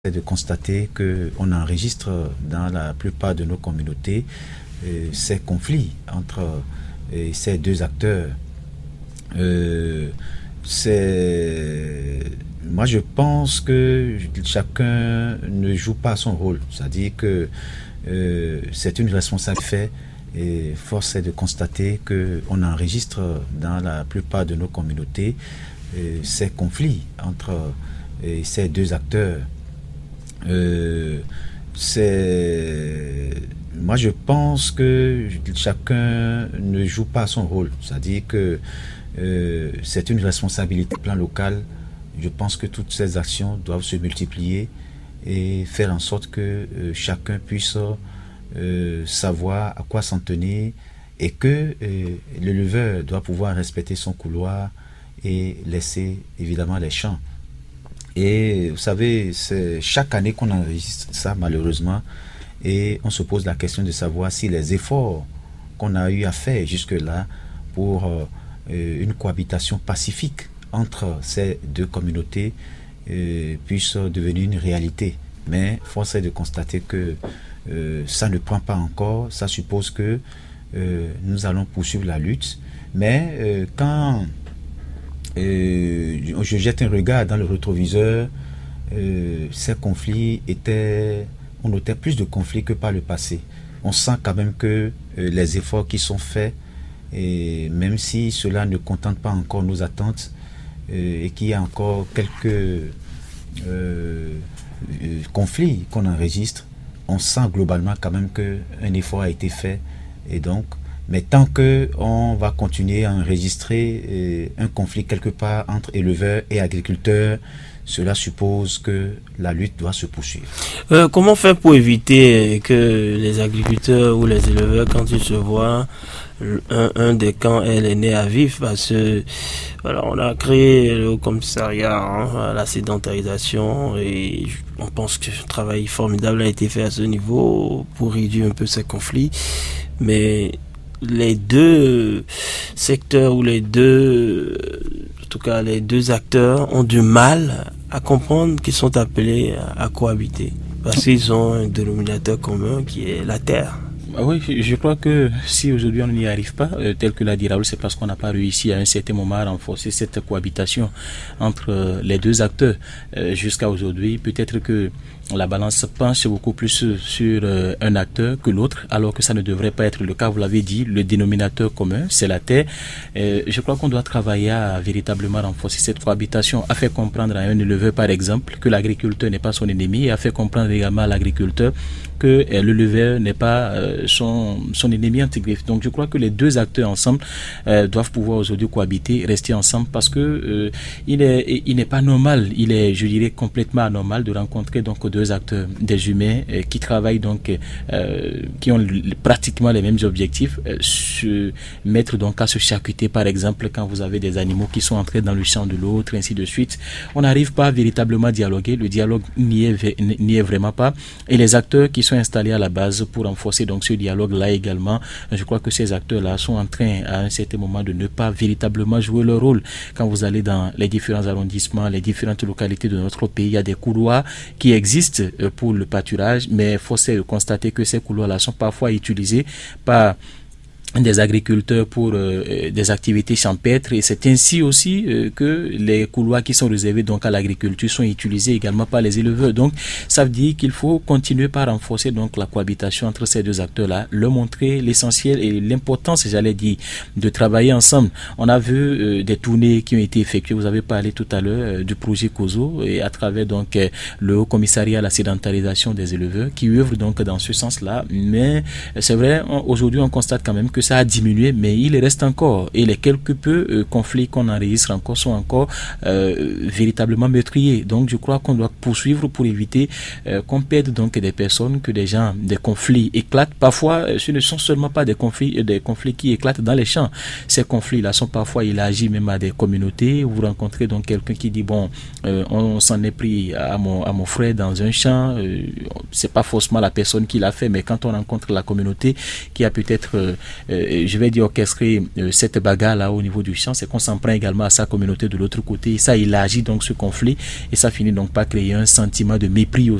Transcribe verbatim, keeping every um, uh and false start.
C'est de constater qu'on enregistre dans la plupart de nos communautés euh, ces conflits entre euh, ces deux acteurs. Euh, c'est... Moi, je pense que chacun ne joue pas son rôle. C'est-à-dire que euh, c'est une responsabilité et force est de constater qu'on enregistre dans la plupart de nos communautés euh, ces conflits entre euh, ces deux acteurs. Euh, c'est... Moi, je pense que chacun ne joue pas son rôle. C'est-à-dire que euh, c'est une responsabilité au plan local. Je pense que toutes ces actions doivent se multiplier et faire en sorte que euh, chacun puisse euh, savoir à quoi s'en tenir et que euh, l'éleveur doit pouvoir respecter son couloir et laisser évidemment les champs. Et vous savez, c'est chaque année qu'on enregistre ça malheureusement et on se pose la question de savoir si les efforts qu'on a eu à faire jusque-là pour euh, une cohabitation pacifique entre ces deux communautés euh, puissent devenir une réalité. Mais force est de constater que euh, ça ne prend pas encore, ça suppose que euh, nous allons poursuivre la lutte. Mais euh, quand Euh, je jette un regard dans le rétroviseur, euh, ces conflits étaient, on notait plus de conflits que par le passé. On sent quand même que euh, les efforts qui sont faits, et même si cela ne contente pas encore nos attentes, euh, et qu'il y a encore quelques euh, conflits qu'on enregistre, on sent globalement quand même qu'un effort a été fait. Et donc, mais tant qu'on va continuer à enregistrer euh, un conflit quelque part entre éleveurs et agriculteurs, cela suppose que la lutte doit se poursuivre. Euh, comment faire pour éviter que les agriculteurs ou les éleveurs, quand ils se voient, un, un des camps est l'aîné à vif? Parce que voilà, on a créé le commissariat hein, à la sédentarisation et on pense que un travail formidable a été fait à ce niveau pour réduire un peu ces conflits. Mais les deux secteurs ou les deux, en tout cas les deux acteurs ont du mal à comprendre qu'ils sont appelés à, à cohabiter parce qu'ils ont un dénominateur commun qui est la terre. Oui, je crois que si aujourd'hui on n'y arrive pas, euh, tel que l'a dit Raoul, c'est parce qu'on n'a pas réussi à un certain moment à renforcer cette cohabitation entre euh, les deux acteurs. Euh, jusqu'à aujourd'hui, peut-être que la balance penche beaucoup plus sur euh, un acteur que l'autre, alors que ça ne devrait pas être le cas. Vous l'avez dit, le dénominateur commun, c'est la terre. Euh, je crois qu'on doit travailler à véritablement renforcer cette cohabitation, à faire comprendre à un éleveur, par exemple, que l'agriculteur n'est pas son ennemi, et à faire comprendre également à l'agriculteur que euh, l'éleveur n'est pas euh, son, son ennemi intégré. Donc je crois que les deux acteurs ensemble euh, doivent pouvoir aujourd'hui cohabiter, rester ensemble, parce que euh, il est, il n'est pas normal, il est, je dirais, complètement anormal de rencontrer donc deux acteurs, des humains euh, qui travaillent donc, euh, qui ont l- pratiquement les mêmes objectifs, euh, se mettre donc à se charcuter, par exemple, quand vous avez des animaux qui sont entrés dans le champ de l'autre, ainsi de suite. On n'arrive pas véritablement à dialoguer, le dialogue n'y est, n'y est vraiment pas, et les acteurs qui sont installés à la base pour renforcer donc ce dialogue-là également, je crois que ces acteurs-là sont en train à un certain moment de ne pas véritablement jouer leur rôle. Quand vous allez dans les différents arrondissements, les différentes localités de notre pays, il y a des couloirs qui existent pour le pâturage, mais force est de constater que ces couloirs-là sont parfois utilisés par des agriculteurs pour euh, des activités champêtres, et c'est ainsi aussi euh, que les couloirs qui sont réservés donc à l'agriculture sont utilisés également par les éleveurs. Donc ça veut dire qu'il faut continuer par renforcer donc la cohabitation entre ces deux acteurs-là, leur montrer l'essentiel et l'importance, j'allais dire, de travailler ensemble. On a vu euh, des tournées qui ont été effectuées, vous avez parlé tout à l'heure euh, du projet COSO, et à travers donc euh, le Haut Commissariat à la sédentarisation des éleveurs qui œuvre donc dans ce sens-là. Mais c'est vrai, on, aujourd'hui on constate quand même que ça a diminué, mais il reste encore, et les quelque peu euh, conflits qu'on enregistre encore sont encore euh, véritablement meurtriers. Donc je crois qu'on doit poursuivre pour éviter euh, qu'on perde donc des personnes, que des gens, des conflits éclatent. Parfois euh, ce ne sont seulement pas des conflits, euh, des conflits qui éclatent dans les champs. Ces conflits-là sont parfois élargis même à des communautés. Vous rencontrez donc quelqu'un qui dit bon, euh, on s'en est pris à mon, à mon frère dans un champ, euh, c'est pas forcément la personne qui l'a fait, mais quand on rencontre la communauté qui a peut-être euh, euh, je vais dire orchestrer euh, cette bagarre là au niveau du champ, c'est qu'on s'en prend également à sa communauté de l'autre côté, et ça élargit donc ce conflit, et ça finit donc par créer un sentiment de mépris